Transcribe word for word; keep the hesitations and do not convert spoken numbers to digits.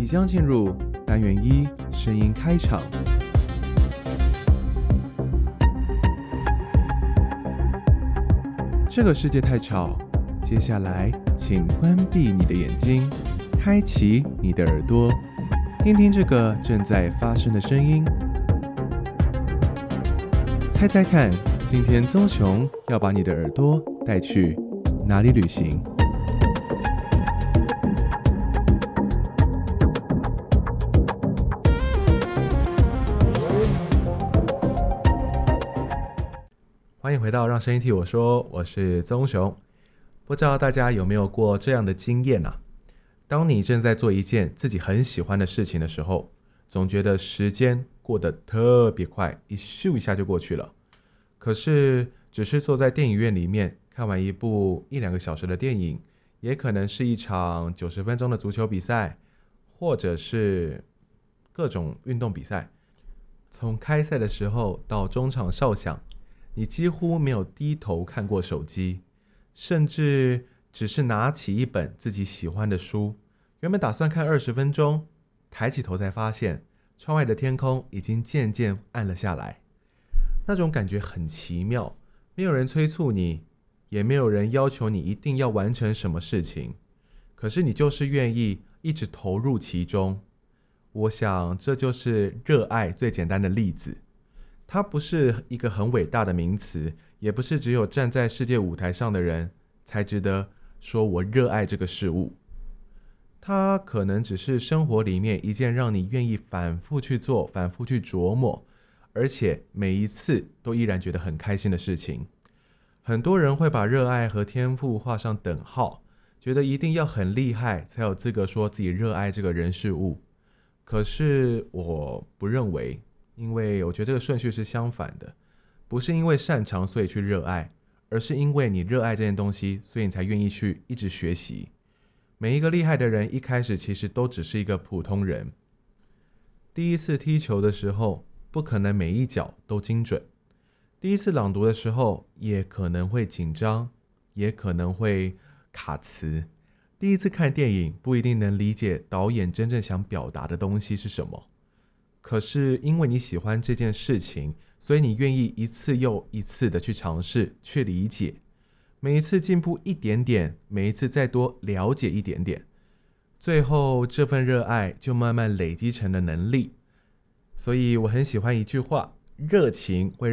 即将进入单元一声音开场。这个世界太吵，接下来请关闭你的眼睛，开启你的耳朵，听听这个正在发生的声音。猜猜看，今天棕熊要把你的耳朵带去哪里旅行？欢迎回到让声音替我说，我是棕熊。不知道大家有没有过这样的经验啊？当你正在做一件自己很喜欢的事情的时候，总觉得时间过得特别快，一咻一下就过去了。可是只是坐在电影院里面看完一部一两个小时的电影，也可能是一场九十分钟的足球比赛，或者是各种运动比赛。从开赛的时候到中场哨响，你几乎没有低头看过手机，甚至只是拿起一本自己喜欢的书，原本打算看二十分钟，抬起头才发现窗外的天空已经渐渐暗了下来。那种感觉很奇妙，没有人催促你，也没有人要求你一定要完成什么事情，可是你就是愿意一直投入其中。我想这就是热爱最简单的例子。它不是一个很伟大的名词，也不是只有站在世界舞台上的人才值得说我热爱这个事物。它可能只是生活里面一件让你愿意反复去做，反复去琢磨，而且每一次都依然觉得很开心的事情。很多人会把热爱和天赋画上等号，觉得一定要很厉害才有资格说自己热爱这个人事物。可是我不认为，因为我觉得这个顺序是相反的，不是因为擅长所以去热爱，而是因为你热爱这件东西，所以你才愿意去一直学习。每一个厉害的人一开始其实都只是一个普通人。第一次踢球的时候，不可能每一脚都精准。第一次朗读的时候，也可能会紧张，也可能会卡词。第一次看电影，不一定能理解导演真正想表达的东西是什么。可是因为你喜欢这件事情，所以你愿意一次又一次的去尝试，去理解。每一次进步一点点，每一次再多了解一点点，最后这份热爱就慢慢累积成了能力。所以我很喜欢一句话，热情会